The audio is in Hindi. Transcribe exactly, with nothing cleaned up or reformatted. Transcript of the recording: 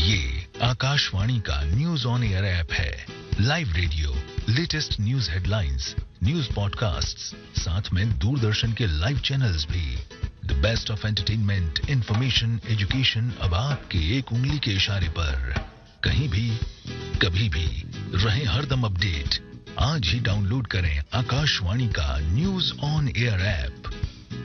ये आकाशवाणी का न्यूज ऑन एयर ऐप है। Live radio, latest news headlines, news podcasts, साथ में दूरदर्शन के लाइव चैनल्स भी। The best of entertainment, information, education अब आपके एक उंगली के इशारे पर। कहीं भी, कभी भी, रहे हरदम अपडेट। आज ही डाउनलोड करें आकाशवाणी का न्यूज ऑन एयर ऐप।